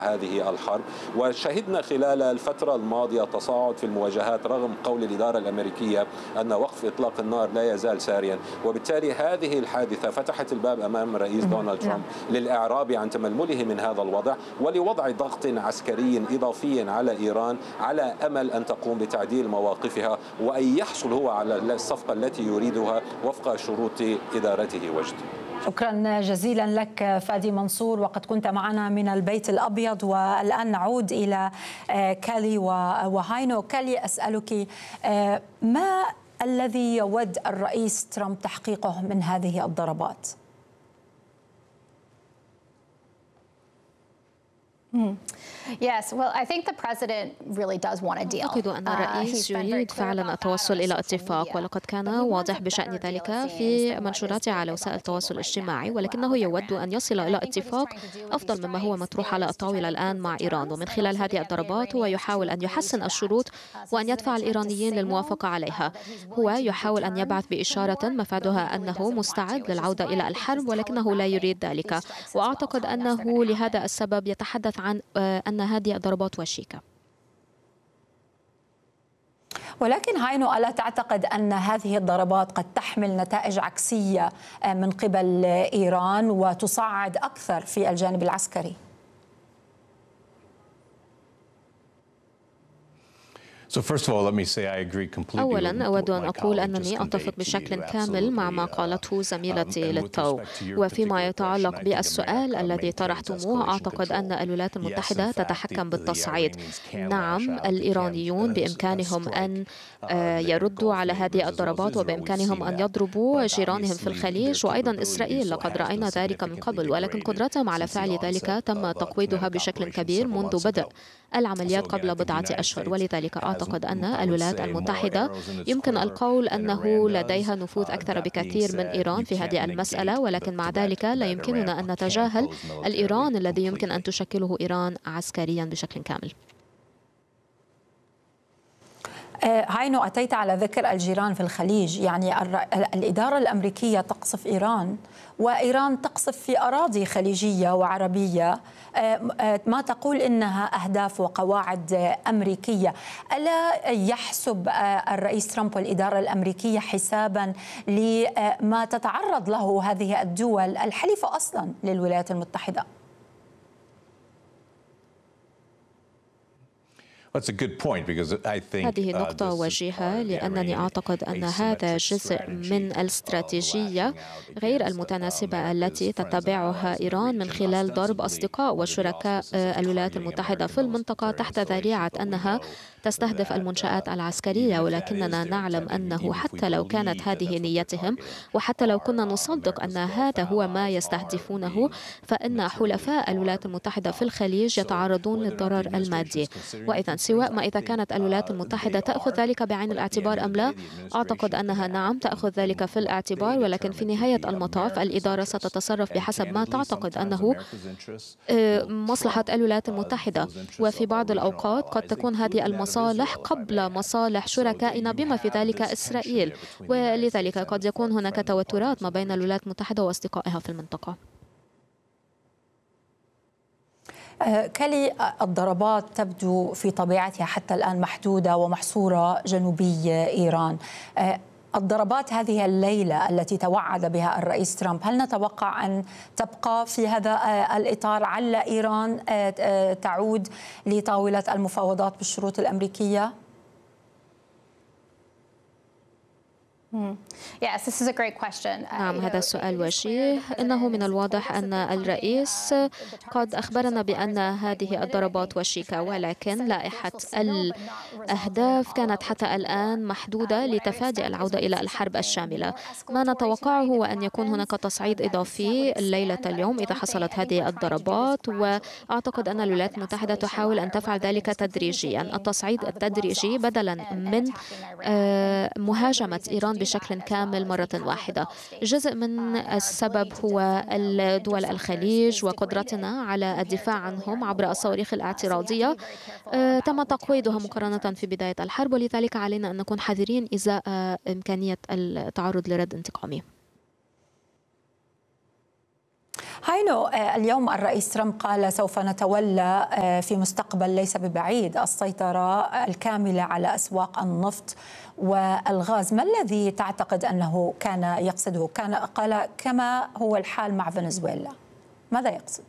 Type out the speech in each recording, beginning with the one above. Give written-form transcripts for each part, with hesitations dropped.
هذه الحرب. وشهدنا خلال الفترة الماضية تصاعد في المواجهات رغم قول الإدارة الأمريكية أن وقف إطلاق النار لا يزال ساريا، وبالتالي هذه الحادثة فتحت الباب أمام رئيس دونالد ترامب للإعراب عن تململه من هذا الوضع ولوضع ضغط عسكري إضافي على إيران على أمل أن تقوم بتعديل مواقفها وأن يحصل هو على الصفقة التي يريدها وفق شروط إدارته. وجد. شكرا جزيلا لك فادي منصور، وقد كنت معنا من البيت الأبيض. والآن نعود إلى كالي وهاينو. كالي، أسألك ما الذي يود الرئيس ترامب تحقيقه من هذه الضربات؟ أعتقد أن الرئيس يريد فعلا التوصل إلى اتفاق، ولقد كان واضح بشأن ذلك في منشوراته على وسائل التواصل الاجتماعي، ولكنه يود أن يصل إلى اتفاق أفضل مما هو مطروح على الطاولة الآن مع إيران. ومن خلال هذه الضربات هو يحاول أن يحسن الشروط وأن يدفع الإيرانيين للموافقة عليها. هو يحاول أن يبعث بإشارة مفادها أنه مستعد للعودة إلى الحرب، ولكنه لا يريد ذلك. وأعتقد أنه لهذا السبب يتحدث عن أن هذه الضربات وشيكة. ولكن هاينو، ألا تعتقد أن هذه الضربات قد تحمل نتائج عكسية من قبل إيران وتصعد أكثر في الجانب العسكري؟ أولا أود أن أقول أنني أتفق بشكل كامل مع ما قالته زميلتي للتو. وفيما يتعلق بالسؤال الذي طرحتموه، أعتقد أن الولايات المتحدة تتحكم بالتصعيد. نعم، الإيرانيون بإمكانهم أن يردوا على هذه الضربات، وبإمكانهم أن يضربوا جيرانهم في الخليج وأيضا إسرائيل. لقد رأينا ذلك من قبل، ولكن قدرتهم على فعل ذلك تم تقويضها بشكل كبير منذ بدء العمليات قبل بضعة أشهر. ولذلك أعتقد أن الولايات المتحدة يمكن القول أنه لديها نفوذ أكثر بكثير من إيران في هذه المسألة، ولكن مع ذلك لا يمكننا أن نتجاهل الإيران الذي يمكن أن تشكله إيران عسكريا بشكل كامل. هاينو، أتيت على ذكر الجيران في الخليج. يعني الإدارة الأمريكية تقصف إيران، وإيران تقصف في أراضي خليجية وعربية ما تقول إنها أهداف وقواعد أمريكية. ألا يحسب الرئيس ترامب والإدارة الأمريكية حسابا لما تتعرض له هذه الدول الحليفة أصلا للولايات المتحدة؟ هذه نقطة وجيهة، لأنني أعتقد أن هذا جزء من الاستراتيجية غير المتناسبة التي تتبعها إيران من خلال ضرب أصدقاء وشركاء الولايات المتحدة في المنطقة تحت ذريعة أنها تستهدف المنشآت العسكرية. ولكننا نعلم أنه حتى لو كانت هذه نيتهم، وحتى لو كنا نصدق أن هذا هو ما يستهدفونه، فإن حلفاء الولايات المتحدة في الخليج يتعرضون للضرر المادي. وإذا سواء ما إذا كانت الولايات المتحدة تأخذ ذلك بعين الاعتبار أم لا، أعتقد أنها نعم تأخذ ذلك في الاعتبار، ولكن في نهاية المطاف الإدارة ستتصرف بحسب ما تعتقد أنه مصلحة الولايات المتحدة. وفي بعض الأوقات قد تكون هذه المصالح قبل مصالح شركائنا بما في ذلك إسرائيل، ولذلك قد يكون هناك توترات ما بين الولايات المتحدة وأصدقائها في المنطقة. كالي، الضربات تبدو في طبيعتها حتى الآن محدودة ومحصورة جنوبي إيران. الضربات هذه الليلة التي توعد بها الرئيس ترامب، هل نتوقع أن تبقى في هذا الإطار عل إيران تعود لطاولة المفاوضات بالشروط الأمريكية؟ نعم، هذا السؤال وجيه. إنه من الواضح أن الرئيس قد أخبرنا بأن هذه الضربات وشيكة، ولكن لائحة الأهداف كانت حتى الآن محدودة لتفادي العودة إلى الحرب الشاملة. ما نتوقعه هو أن يكون هناك تصعيد إضافي ليلة اليوم إذا حصلت هذه الضربات، وأعتقد أن الولايات المتحدة تحاول أن تفعل ذلك تدريجيا. التصعيد التدريجي بدلا من مهاجمة إيران بشكل كامل مرة واحدة. جزء من السبب هو دول الخليج وقدرتنا على الدفاع عنهم عبر الصواريخ الاعتراضية تم تقويضها مقارنة في بداية الحرب، ولذلك علينا أن نكون حذرين إزاء إمكانية التعرض لرد انتقامي. هاينو، اليوم الرئيس ترامب قال سوف نتولى في مستقبل ليس ببعيد السيطرة الكاملة على أسواق النفط والغاز. ما الذي تعتقد أنه كان يقصده؟ قال كما هو الحال مع فنزويلا، ماذا يقصد؟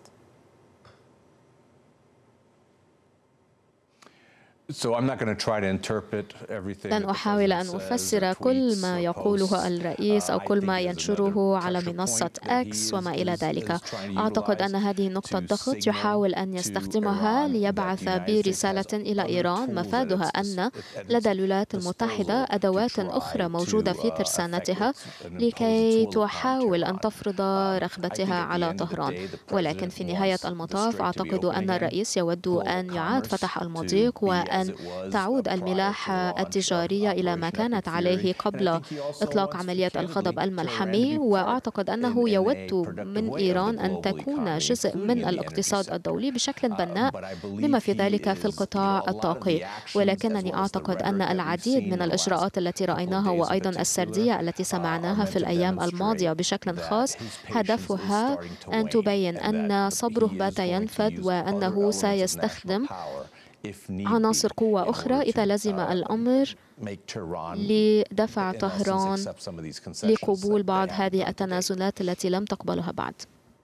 لن أحاول أن أفسر كل ما يقوله الرئيس أو كل ما ينشره على منصة إكس وما إلى ذلك. أعتقد أن هذه نقطة ضغط يحاول أن يستخدمها ليبعث برسالة إلى إيران مفادها أن لدى الولايات المتحدة أدوات أخرى موجودة في ترسانتها لكي تحاول أن تفرض رغبتها على طهران. ولكن في نهاية المطاف أعتقد أن الرئيس يود أن يعاد فتح المضيق وأن تعود الملاحة التجارية إلى ما كانت عليه قبل إطلاق عملية الغضب الملحمي. وأعتقد أنه يود من إيران أن تكون جزء من الاقتصاد الدولي بشكل بناء بما في ذلك في القطاع الطاقي. ولكنني أعتقد أن العديد من الإجراءات التي رأيناها وأيضا السردية التي سمعناها في الأيام الماضية بشكل خاص هدفها أن تبين أن صبره بات ينفد وأنه سيستخدم عناصر قوة أخرى إذا لزم الأمر لدفع طهران لقبول بعض هذه التنازلات التي لم تقبلها بعد.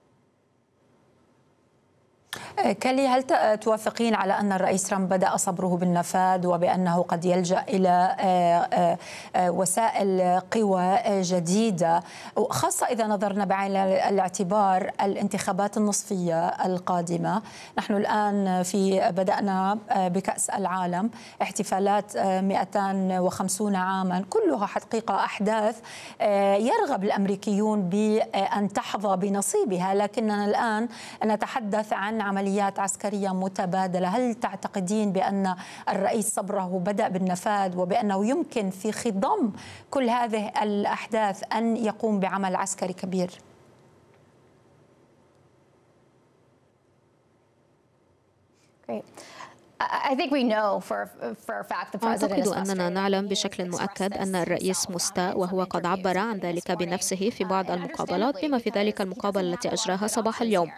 كالي، هل توافقين على أن الرئيس ترامب بدأ صبره بالنفاذ وبأنه قد يلجأ إلى وسائل قوى جديدة، خاصة إذا نظرنا بعين الاعتبار الانتخابات النصفية القادمة؟ نحن الآن بدأنا بكأس العالم، احتفالات 250 عاما، كلها حقيقة أحداث يرغب الأمريكيون بأن تحظى بنصيبها، لكننا الآن نتحدث عن عمليات عسكرية متبادلة. هل تعتقدين بأن الرئيس صبره بدأ بالنفاذ وبأنه يمكن في خضم كل هذه الأحداث أن يقوم بعمل عسكري كبير؟ أعتقد أننا نعلم بشكل مؤكد أن الرئيس مستاء، وهو قد عبر عن ذلك بنفسه في بعض المقابلات بما في ذلك المقابلة التي أجراها صباح اليوم.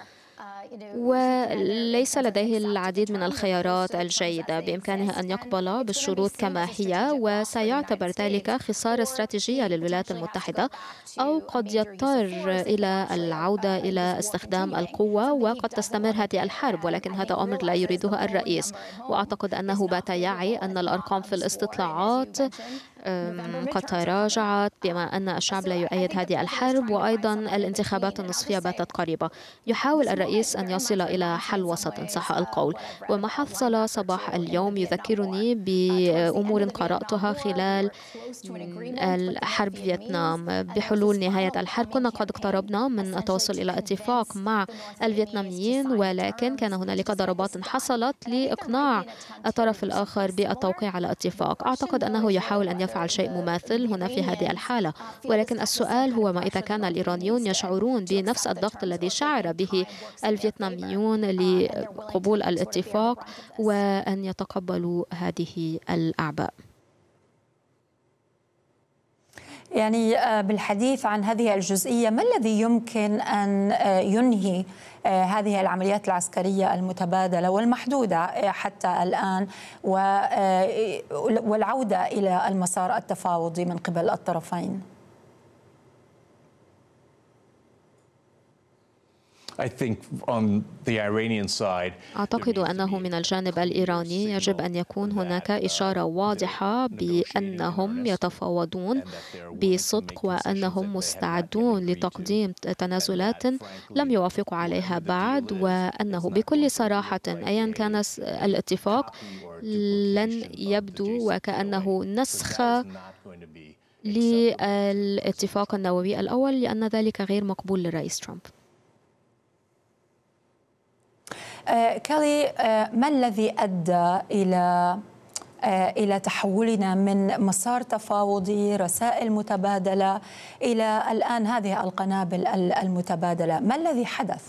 وليس لديه العديد من الخيارات الجيدة، بإمكانه أن يقبل بالشروط كما هي وسيعتبر ذلك خسارة استراتيجية للولايات المتحدة، أو قد يضطر إلى العودة إلى استخدام القوة وقد تستمر هذه الحرب. ولكن هذا أمر لا يريده الرئيس، وأعتقد أنه بات يعي أن الأرقام في الاستطلاعات قد تراجعت بما أن الشعب لا يؤيد هذه الحرب، وأيضا الانتخابات النصفية باتت قريبة. يحاول الرئيس أن يصل إلى حل وسط إن صح القول. وما حصل صباح اليوم يذكرني بأمور قرأتها خلال الحرب فيتنام. بحلول نهاية الحرب كنا قد اقتربنا من التوصل إلى اتفاق مع الفيتناميين، ولكن كان هنالك ضربات حصلت لإقناع الطرف الآخر بالتوقيع على اتفاق. أعتقد أنه يحاول أن يفعل شيء مماثل هنا في هذه الحالة، ولكن السؤال هو ما إذا كان الإيرانيون يشعرون بنفس الضغط الذي شعر به الفيتناميون لقبول الاتفاق وأن يتقبلوا هذه الأعباء. يعني بالحديث عن هذه الجزئية، ما الذي يمكن أن ينهي هذه العمليات العسكرية المتبادلة والمحدودة حتى الآن والعودة إلى المسار التفاوضي من قبل الطرفين؟ أعتقد أنه من الجانب الإيراني يجب أن يكون هناك إشارة واضحة بأنهم يتفاوضون بصدق وأنهم مستعدون لتقديم تنازلات لم يوافقوا عليها بعد، وأنه بكل صراحة أيا كان الاتفاق لن يبدو وكأنه نسخ للاتفاق النووي الأول، لأن ذلك غير مقبول للرئيس ترامب. كالي، ما الذي أدى إلى تحولنا من مسار تفاوضي رسائل متبادلة إلى الآن هذه القنابل المتبادلة؟ ما الذي حدث؟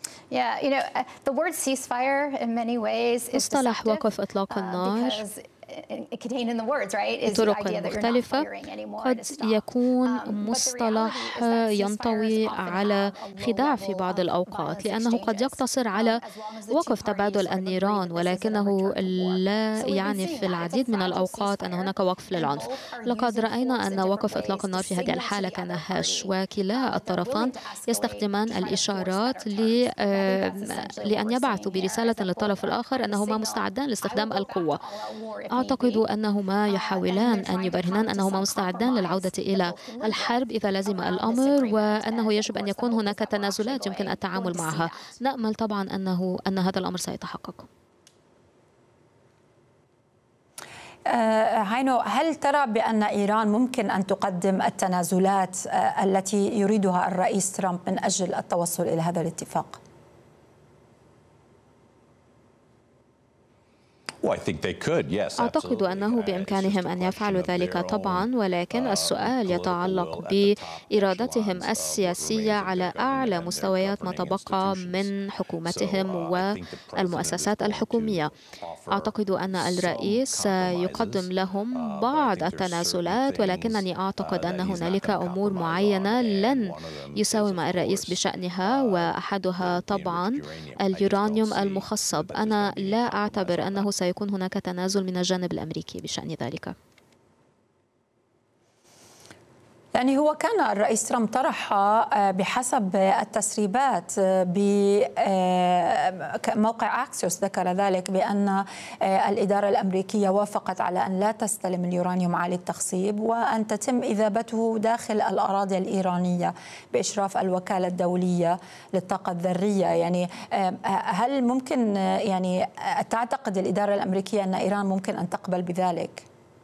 مصطلح وقف إطلاق النار بطرق مختلفة. قد يكون مصطلح ينطوي على خداع في بعض الأوقات، لأنه قد يقتصر على وقف تبادل النيران، ولكنه لا يعني في العديد من الأوقات أن هناك وقف للعنف. لقد رأينا أن وقف إطلاق النار في هذه الحالة كان هش، وكلا الطرفان يستخدمان الإشارات لأن يبعثوا برسالة للطرف الآخر أنهما مستعدان لاستخدام القوة. أعتقد أنهما يحاولان أن يبرهنان أنهما مستعدان للعودة إلى الحرب إذا لزم الأمر، وأنه يجب أن يكون هناك تنازلات يمكن التعامل معها. نأمل طبعا أن هذا الأمر سيتحقق. هاينو، هل ترى بأن إيران ممكن أن تقدم التنازلات التي يريدها الرئيس ترامب من أجل التوصل إلى هذا الاتفاق؟ أعتقد أنه بإمكانهم أن يفعلوا ذلك طبعا، ولكن السؤال يتعلق بإرادتهم السياسية على أعلى مستويات ما تبقى من حكومتهم والمؤسسات الحكومية. أعتقد أن الرئيس يقدم لهم بعض التنازلات، ولكنني أعتقد أن هنالك أمور معينة لن يساوم الرئيس بشأنها، وأحدها طبعا اليورانيوم المخصب. أنا لا أعتبر أنه سيكون هناك تنازل من الجانب الأمريكي بشأن ذلك. يعني هو كان الرئيس ترامب طرح بحسب التسريبات بموقع أكسيوس، ذكر ذلك بأن الإدارة الأمريكية وافقت على أن لا تستلم اليورانيوم عالي التخصيب وأن تتم إذابته داخل الأراضي الإيرانية بإشراف الوكالة الدولية للطاقة الذرية. يعني هل ممكن يعني تعتقد الإدارة الأمريكية أن إيران ممكن أن تقبل بذلك؟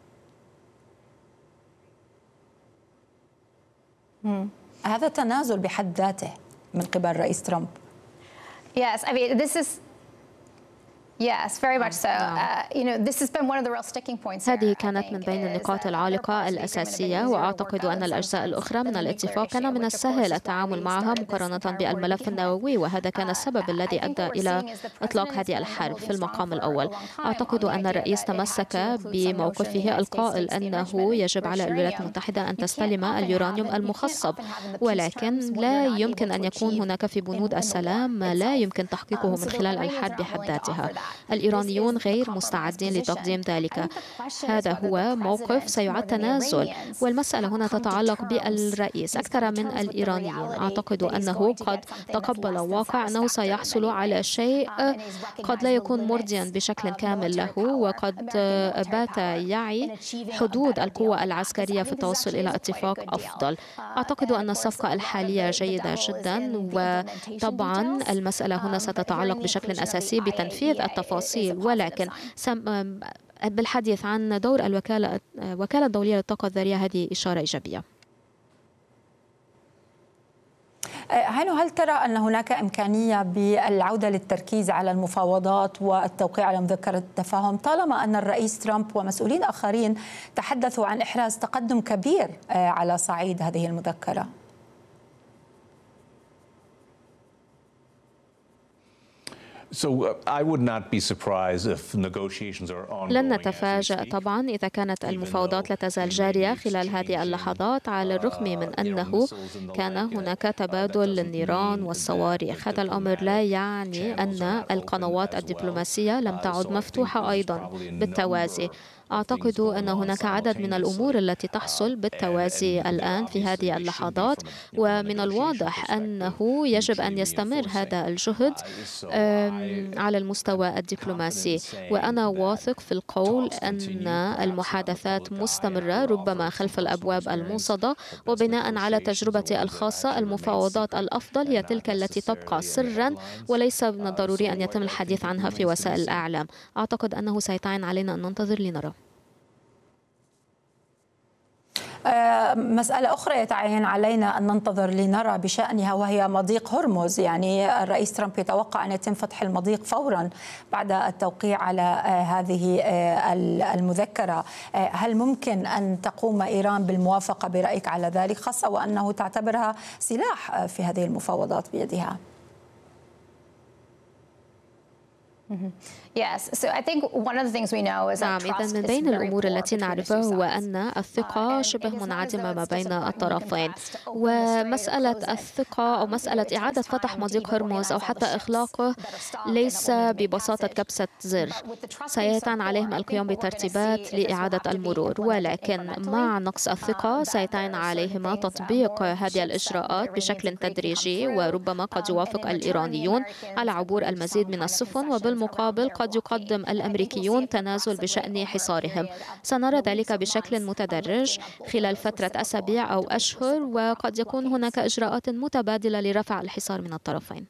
هذا تنازل بحد ذاته من قبل الرئيس ترامب. Yes, I mean, this is Yes, very much so. This has been one of the real sticking points. هذه كانت من بين النقاط العالقة الأساسية، وأعتقد أن الأجزاء الأخرى من الاتفاق كان من السهل التعامل معها مقارنة بالملف النووي، وهذا كان السبب الذي أدى إلى إطلاق هذه الحرب في المقام الأول. أعتقد أن الرئيس تمسك بموقفه القائل أنه يجب على الولايات المتحدة أن تستلم اليورانيوم المخصب، ولكن لا يمكن أن يكون هناك في بنود السلام ما لا يمكن تحقيقه من خلال الحرب بحد ذاتها. الإيرانيون غير مستعدين لتقديم ذلك. هذا هو موقف سيعد تنازل، والمسألة هنا تتعلق بالرئيس أكثر من الإيرانيين. أعتقد أنه قد تقبل واقع أنه سيحصل على شيء قد لا يكون مرضيا بشكل كامل له، وقد بات يعي حدود القوة العسكرية في التوصل إلى اتفاق أفضل. أعتقد أن الصفقة الحالية جيدة جدا، وطبعا المسألة هنا ستتعلق بشكل أساسي بتنفيذ التفاصيل، ولكن بالحديث عن دور الوكالة الدولية للطاقة الذرية هذه إشارة إيجابية. هانو، هل ترى أن هناك إمكانية بالعودة للتركيز على المفاوضات والتوقيع على مذكرة التفاهم، طالما أن الرئيس ترامب ومسؤولين آخرين تحدثوا عن إحراز تقدم كبير على صعيد هذه المذكرة؟ لن نتفاجأ طبعا إذا كانت المفاوضات لا تزال جارية خلال هذه اللحظات، على الرغم من أنه كان هناك تبادل للنيران والصواريخ. هذا الأمر لا يعني أن القنوات الدبلوماسية لم تعد مفتوحة أيضا بالتوازي. أعتقد أن هناك عدد من الأمور التي تحصل بالتوازي الآن في هذه اللحظات، ومن الواضح أنه يجب أن يستمر هذا الجهد على المستوى الدبلوماسي. وأنا واثق في القول أن المحادثات مستمرة، ربما خلف الأبواب الموصدة، وبناء على تجربتي الخاصة المفاوضات الأفضل هي تلك التي تبقى سرا وليس من الضروري أن يتم الحديث عنها في وسائل الإعلام. أعتقد أنه سيتعين علينا أن ننتظر لنرى. مسألة أخرى يتعين علينا أن ننتظر لنرى بشأنها، وهي مضيق هرمز. يعني الرئيس ترامب يتوقع أن يتم فتح المضيق فورا بعد التوقيع على هذه المذكرة. هل ممكن أن تقوم إيران بالموافقة برأيك على ذلك، خاصة وأنه تعتبرها سلاح في هذه المفاوضات بيدها؟ نعم، إذن من بين الأمور التي نعرفها هو أن الثقة شبه منعدمة ما بين الطرفين، ومسألة الثقة أو مسألة إعادة فتح مضيق هرمز أو حتى إغلاقه ليس ببساطة كبسة زر. سيتعين عليهم القيام بترتيبات لإعادة المرور، ولكن مع نقص الثقة سيتعين عليهما تطبيق هذه الإجراءات بشكل تدريجي، وربما قد يوافق الإيرانيون على عبور المزيد من السفن، وبالمقابل قد يقدم الأمريكيون تنازل بشأن حصارهم. سنرى ذلك بشكل متدرج خلال فترة أسابيع أو أشهر، وقد يكون هناك إجراءات متبادلة لرفع الحصار من الطرفين.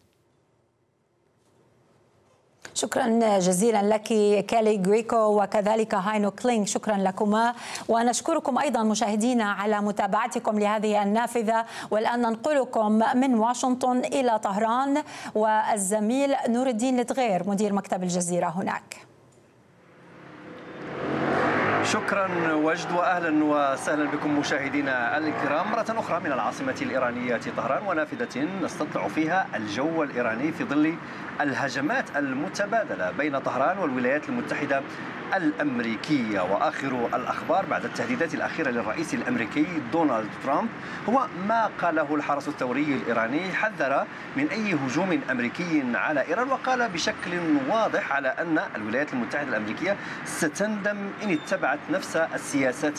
شكرا جزيلا لك كالي غريكو وكذلك هاينو كلينغ، شكرا لكما، ونشكركم أيضا مشاهدينا على متابعتكم لهذه النافذة. والآن ننقلكم من واشنطن إلى طهران والزميل نور الدين لتغير مدير مكتب الجزيرة هناك. شكرا وجد، واهلا وسهلا بكم مشاهدينا الكرام مره اخرى من العاصمه الايرانيه طهران، ونافذه نستطلع فيها الجو الايراني في ظل الهجمات المتبادله بين طهران والولايات المتحده الامريكيه. واخر الاخبار بعد التهديدات الاخيره للرئيس الامريكي دونالد ترامب هو ما قاله الحرس الثوري الايراني، حذر من اي هجوم امريكي على ايران، وقال بشكل واضح على ان الولايات المتحده الامريكيه ستندم ان اتبعت نفس السياسات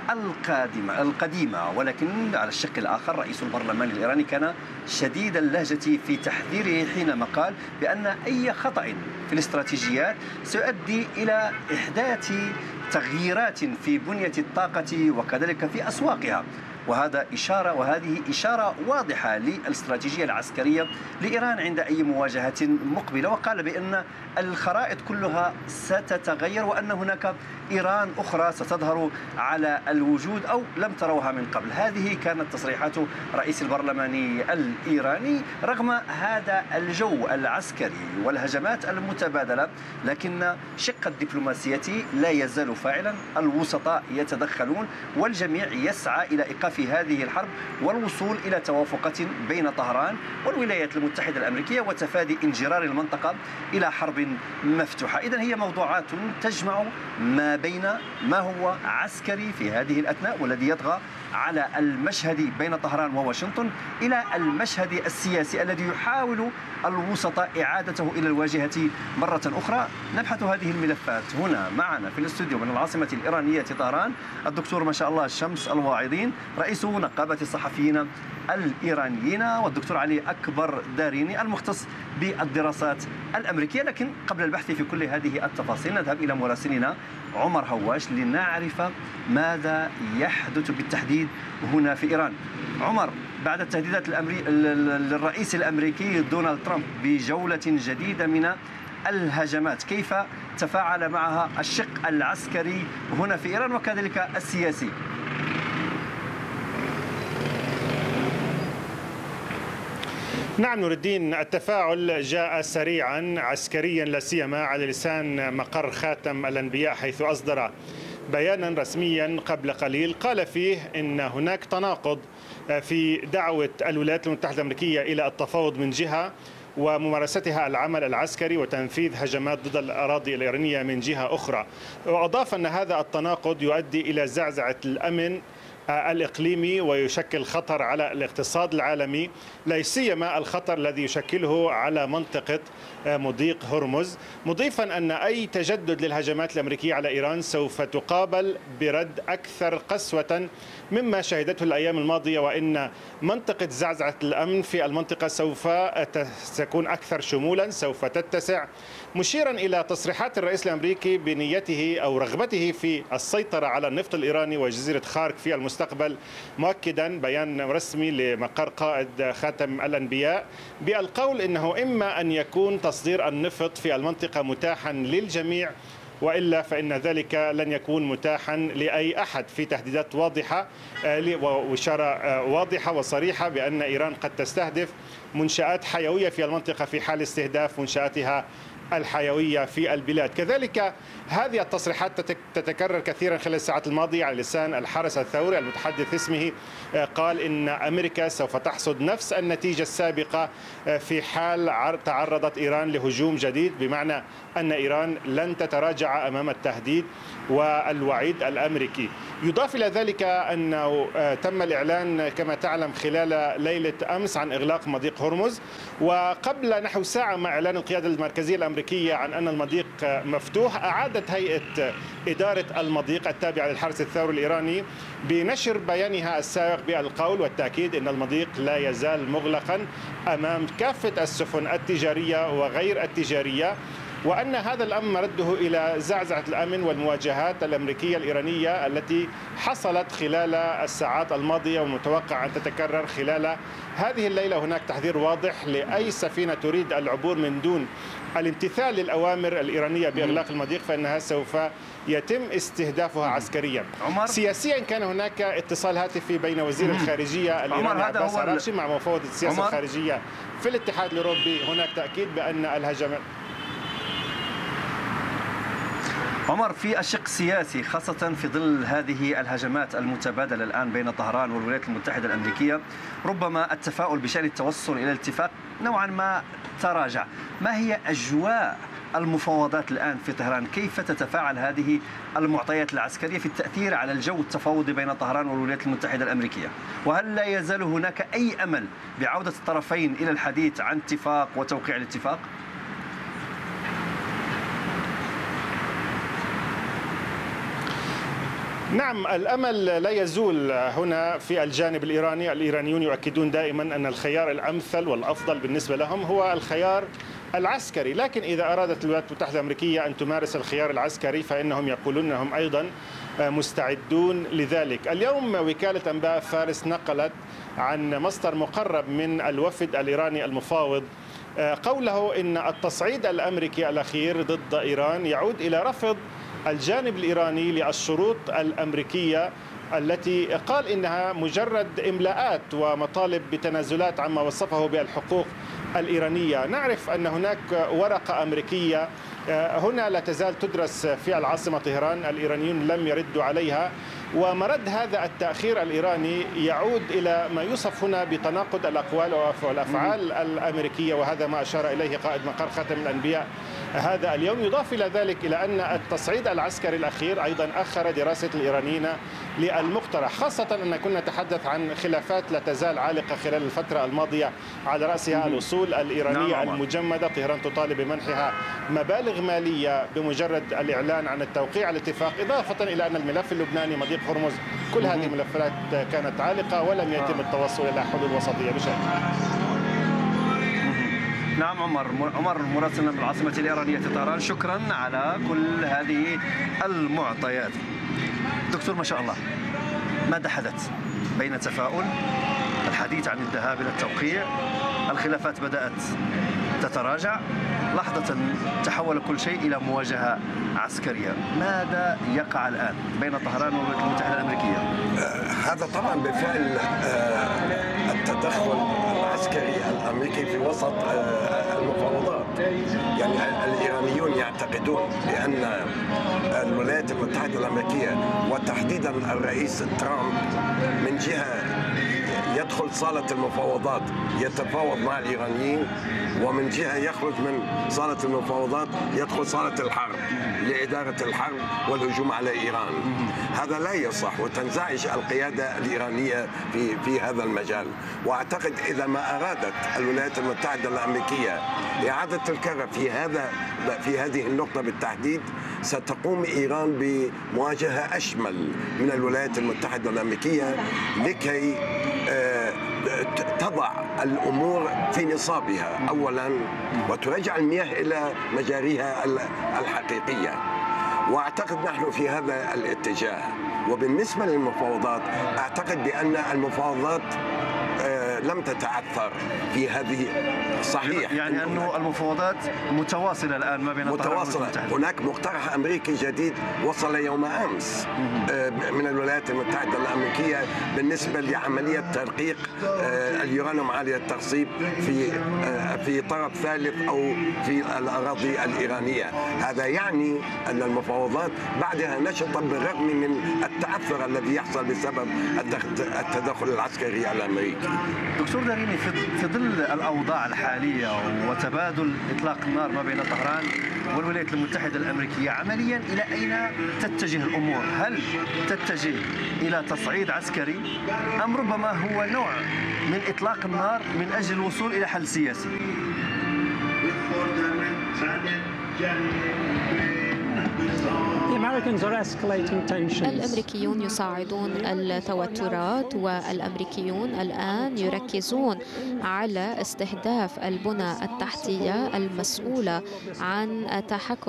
القديمة. ولكن على الشق الآخر رئيس البرلمان الإيراني كان شديد اللهجة في تحذيره حينما قال بأن أي خطأ في الاستراتيجيات سيؤدي إلى إحداث تغييرات في بنية الطاقة وكذلك في أسواقها. وهذه إشارة واضحة للاستراتيجية العسكرية لإيران عند أي مواجهة مقبلة. وقال بأن الخرائط كلها ستتغير وأن هناك إيران أخرى ستظهر على الوجود أو لم تروها من قبل. هذه كانت تصريحات رئيس البرلمان الإيراني رغم هذا الجو العسكري والهجمات المتبادلة، لكن شق الدبلوماسية لا يزال فاعلا. الوسطاء يتدخلون والجميع يسعى إلى إيقاف هذه الحرب والوصول إلى توافقات بين طهران والولايات المتحدة الأمريكية وتفادي انجرار المنطقة إلى حرب مفتوحة. إذن هي موضوعات تجمع ما بين ما هو عسكري في هذه الأثناء والذي يطغى على المشهد بين طهران وواشنطن إلى المشهد السياسي الذي يحاول الوسطاء إعادته إلى الواجهة مرة أخرى. نبحث هذه الملفات هنا معنا في الاستوديو من العاصمة الإيرانية طهران الدكتور ما شاء الله شمس الواعظين رئيس نقابة الصحفيين الإيرانيين، والدكتور علي أكبر داريني المختص بالدراسات الأمريكية. لكن قبل البحث في كل هذه التفاصيل نذهب إلى مراسلنا عمر هواش لنعرف ماذا يحدث بالتحديد هنا في إيران. عمر، بعد التهديدات للرئيس الأمريكي دونالد ترامب بجولة جديدة من الهجمات، كيف تفاعل معها الشق العسكري هنا في إيران وكذلك السياسي؟ نعم نور الدين، التفاعل جاء سريعا عسكريا لا سيما على لسان مقر خاتم الأنبياء، حيث أصدر بيانا رسميا قبل قليل قال فيه إن هناك تناقض في دعوة الولايات المتحدة الأمريكية إلى التفاوض من جهة وممارستها العمل العسكري وتنفيذ هجمات ضد الأراضي الإيرانية من جهة أخرى. وأضاف أن هذا التناقض يؤدي إلى زعزعة الأمن الإقليمي ويشكل خطر على الاقتصاد العالمي، لا سيما الخطر الذي يشكله على منطقة مضيق هرمز، مضيفا أن أي تجدد للهجمات الأمريكية على إيران سوف تقابل برد أكثر قسوة مما شهدته الأيام الماضية، وإن منطقة زعزعة الأمن في المنطقة سوف تكون أكثر شمولا، سوف تتسع، مشيرا إلى تصريحات الرئيس الأمريكي بنيته أو رغبته في السيطرة على النفط الإيراني وجزيرة خارك في المستقبل، مؤكدا بيان رسمي لمقر قائد خاتم الأنبياء بالقول إنه إما أن يكون تصدير النفط في المنطقة متاحا للجميع وإلا فإن ذلك لن يكون متاحا لأي أحد، في تهديدات واضحة وإشارة واضحة وصريحة بأن إيران قد تستهدف منشآت حيوية في المنطقة في حال استهداف منشآتها الحيوية في البلاد. كذلك هذه التصريحات تتكرر كثيرا خلال الساعات الماضية على لسان الحرس الثوري المتحدث اسمه، قال إن أمريكا سوف تحصد نفس النتيجة السابقة في حال تعرضت إيران لهجوم جديد، بمعنى أن إيران لن تتراجع أمام التهديد والوعيد الأمريكي. يضاف إلى ذلك أنه تم الإعلان كما تعلم خلال ليلة أمس عن إغلاق مضيق هرمز، وقبل نحو ساعة مع إعلان القيادة المركزية الأمريكية عن أن المضيق مفتوح، أعادت هيئة إدارة المضيق التابعة للحرس الثوري الإيراني بنشر بيانها السابق بالقول والتأكيد أن المضيق لا يزال مغلقا أمام كافة السفن التجارية وغير التجارية، وأن هذا الأمر مرده إلى زعزعة الأمن والمواجهات الأمريكية الإيرانية التي حصلت خلال الساعات الماضية والمتوقع أن تتكرر خلال هذه الليلة. هناك تحذير واضح لأي سفينة تريد العبور من دون الامتثال للأوامر الإيرانية بإغلاق المضيق فإنها سوف يتم استهدافها عسكريا. سياسيا كان هناك اتصال هاتفي بين وزير الخارجية الإيراني عباس عراشي مع مفوض السياسة الخارجية في الاتحاد الأوروبي. هناك تأكيد بأن الهجمات عمر في الشق السياسي خاصة في ظل هذه الهجمات المتبادلة الآن بين طهران والولايات المتحدة الأمريكية، ربما التفاؤل بشأن التوصل إلى الاتفاق نوعا ما تراجع. ما هي أجواء المفاوضات الآن في طهران؟ كيف تتفاعل هذه المعطيات العسكرية في التأثير على الجو التفاوضي بين طهران والولايات المتحدة الأمريكية؟ وهل لا يزال هناك أي أمل بعودة الطرفين إلى الحديث عن اتفاق وتوقيع الاتفاق؟ نعم، الأمل لا يزول هنا في الجانب الإيراني. الإيرانيون يؤكدون دائما أن الخيار الأمثل والأفضل بالنسبة لهم هو الخيار العسكري، لكن إذا أرادت الولايات المتحدة الأمريكية أن تمارس الخيار العسكري فإنهم يقولون أنهم أيضا مستعدون لذلك. اليوم وكالة أنباء فارس نقلت عن مصدر مقرب من الوفد الإيراني المفاوض قوله إن التصعيد الأمريكي الأخير ضد إيران يعود إلى رفض الجانب الإيراني للشروط الأمريكية التي قال إنها مجرد إملاءات ومطالب بتنازلات عما وصفه بالحقوق الإيرانية. نعرف أن هناك ورقة أمريكية هنا لا تزال تدرس في العاصمة طهران، الإيرانيون لم يردوا عليها، ومرد هذا التأخير الإيراني يعود إلى ما يوصف هنا بتناقض الأقوال والأفعال الأمريكية، وهذا ما أشار إليه قائد مقر خاتم الأنبياء هذا اليوم. يضاف إلى ذلك إلى أن التصعيد العسكري الأخير أيضا أخر دراسة الإيرانيين للمقترح، خاصة أن كنا نتحدث عن خلافات لا تزال عالقة خلال الفترة الماضية على رأسها الأصول الإيرانية المجمدة. طهران تطالب بمنحها مبالغ مالية بمجرد الإعلان عن التوقيع على الاتفاق، إضافة إلى أن الملف اللبناني مضيق هرمز كل هذه الملفات كانت عالقة ولم يتم التوصل إلى حلول وسطية بشيء. نعم عمر مراسلنا من العاصمة الإيرانية طهران، شكرا على كل هذه المعطيات. دكتور ما شاء الله، ماذا حدث بين تفاؤل الحديث عن الذهاب إلى التوقيع، الخلافات بدأت تتراجع، لحظة تحول كل شيء إلى مواجهة عسكرية. ماذا يقع الآن بين طهران والولايات المتحدة الأمريكية؟ هذا طبعا بفعل التدخل العسكري الأمريكي في وسط المفاوضات. يعني الإيرانيون يعتقدون بأن الولايات المتحدة الأمريكية وتحديدا الرئيس ترامب من جهة يدخل صالة المفاوضات يتفاوض مع الإيرانيين، ومن جهة يخرج من صالة المفاوضات يدخل صالة الحرب لإدارة الحرب والهجوم على إيران. هذا لا يصح، وتنزعج القيادة الإيرانية في هذا المجال. وأعتقد إذا ما أرادت الولايات المتحدة الأمريكية إعادة الكرة في هذه النقطة بالتحديد، ستقوم إيران بمواجهة أشمل من الولايات المتحدة الأمريكية لكي تضع الأمور في نصابها أولا وترجع المياه إلى مجاريها الحقيقية. وأعتقد نحن في هذا الاتجاه. وبالنسبة للمفاوضات، أعتقد بأن المفاوضات لم تتعثر في هذه. صحيح، يعني أنه المفاوضات متواصلة الآن ما بين متواصلة. هناك مقترح أمريكي جديد وصل يوم أمس من الولايات المتحدة الأمريكية بالنسبة لعملية ترقيق اليورانيوم عالي الترسيب في طرف ثالث أو في الأراضي الإيرانية. هذا يعني أن المفاوضات بعدها نشطت بالرغم من التعثر الذي يحصل بسبب التدخل العسكري الأمريكي. دكتور داريني، في ظل الأوضاع الحالية وتبادل إطلاق النار ما بين طهران والولايات المتحدة الأمريكية، عمليا إلى أين تتجه الأمور؟ هل تتجه إلى تصعيد عسكري أم ربما هو نوع من إطلاق النار من أجل الوصول إلى حل سياسي؟ الأمريكيون يصاعدون التوترات، والأمريكيون الآن يركزون على استهداف البنى التحتية المسؤولة عن تحكم